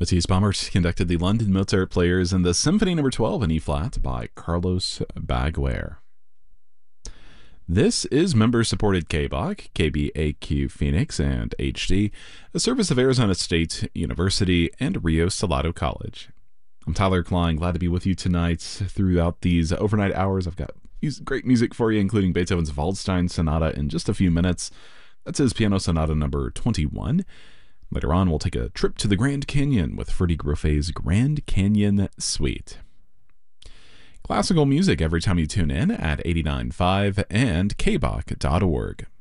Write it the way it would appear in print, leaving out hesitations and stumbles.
Matthias Baumert conducted the London Mozart Players in the Symphony No. 12 in E-flat by Carlos Baguer. This is member-supported KBOC, KBAQ Phoenix, and HD, a service of Arizona State University and Rio Salado College. I'm Tyler Klein, glad to be with you tonight throughout these overnight hours. I've got great music for you, including Beethoven's Waldstein Sonata in just a few minutes. That's his Piano Sonata number 21. Later on, we'll take a trip to the Grand Canyon with Freddie Groffe's Grand Canyon Suite. Classical music every time you tune in at 89.5 and kbach.org.